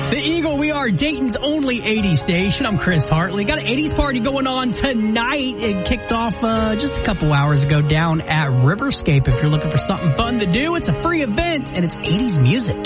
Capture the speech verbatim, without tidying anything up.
The Eagle, we are Dayton's only eighties station. I'm Chris Hartley. Got an eighties party going on tonight. It kicked off uh, just a couple hours ago down at Riverscape. If you're looking for something fun to do, it's a free event, and it's eighties music.